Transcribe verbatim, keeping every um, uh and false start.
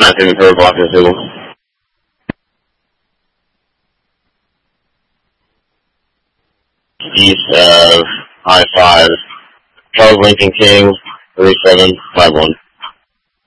nine seven four, blocking the signal. East of I five, Charles Lincoln King, three seven five one.